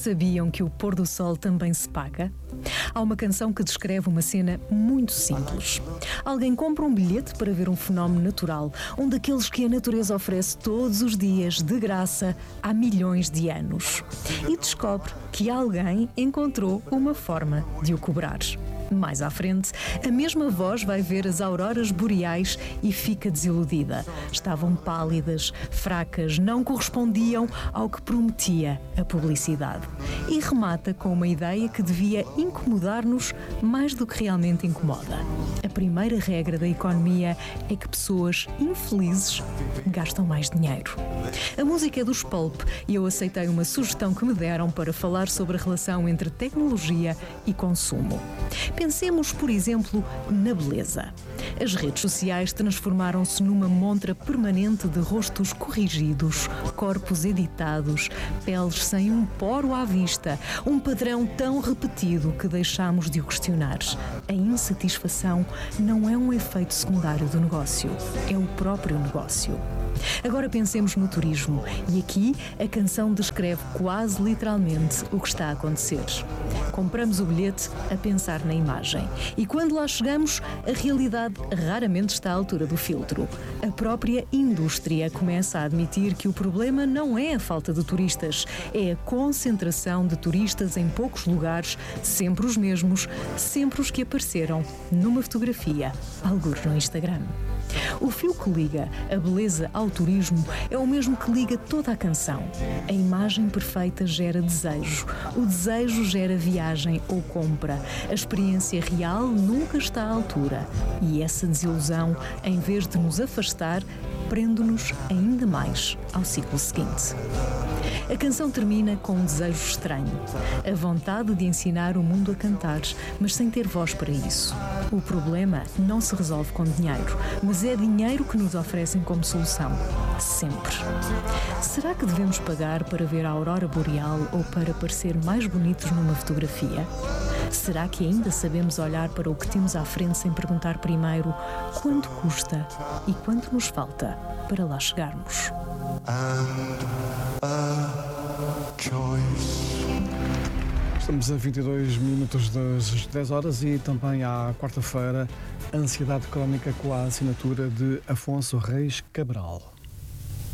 Sabiam que o pôr do sol também se paga? Há uma canção que descreve uma cena muito simples. Alguém compra um bilhete para ver um fenómeno natural, um daqueles que a natureza oferece todos os dias, de graça, há milhões de anos. E descobre que alguém encontrou uma forma de o cobrar. Mais à frente, a mesma voz vai ver as auroras boreais e fica desiludida. Estavam pálidas, fracas, não correspondiam ao que prometia a publicidade. E remata com uma ideia que devia incomodar-nos mais do que realmente incomoda. A primeira regra da economia é que pessoas infelizes gastam mais dinheiro. A música é dos Pulp e eu aceitei uma sugestão que me deram para falar sobre a relação entre tecnologia e consumo. Pensemos, por exemplo, na beleza. As redes sociais transformaram-se numa montra permanente de rostos corrigidos, corpos editados, peles sem um poro à vista, um padrão tão repetido que deixamos de o questionar. A insatisfação não é um efeito secundário do negócio, é o próprio negócio. Agora pensemos no turismo e aqui a canção descreve quase literalmente o que está a acontecer. Compramos o bilhete a pensar na imagem e quando lá chegamos, a realidade raramente está à altura do filtro. A própria indústria começa a admitir que o problema não é a falta de turistas, é a concentração de turistas em poucos lugares, sempre os mesmos, sempre os que apareceram numa fotografia, algures no Instagram. O fio que liga a beleza ao turismo é o mesmo que liga toda a canção. A imagem perfeita gera desejo, o desejo gera viagem ou compra. A experiência real nunca está à altura e essa desilusão, em vez de nos afastar, prende-nos ainda mais ao ciclo seguinte. A canção termina com um desejo estranho, a vontade de ensinar o mundo a cantar, mas sem ter voz para isso. O problema não se resolve com dinheiro, mas é dinheiro que nos oferecem como solução. Sempre. Será que devemos pagar para ver a aurora boreal ou para parecer mais bonitos numa fotografia? Será que ainda sabemos olhar para o que temos à frente sem perguntar primeiro quanto custa e quanto nos falta para lá chegarmos? Estamos a 22 minutos das 10 horas e também à quarta-feira, Ansiedade Crónica com a assinatura de Afonso Reis Cabral.